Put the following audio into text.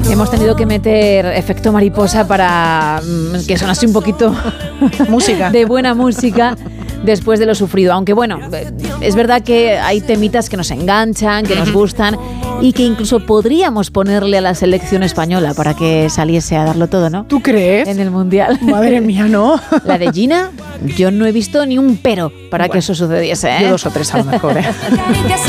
Hemos tenido que meter efecto mariposa para que sonase un poquito música de buena música después de lo sufrido. Aunque bueno, es verdad que hay temitas que nos enganchan, que nos gustan y que incluso podríamos ponerle a la selección española para que saliese a darlo todo, ¿no? ¿Tú crees? En el Mundial. Madre mía, ¿no? La de Gina, yo no he visto ni un pero para que eso sucediese, ¿eh? Yo 2 o 3 a lo mejor, ¿eh?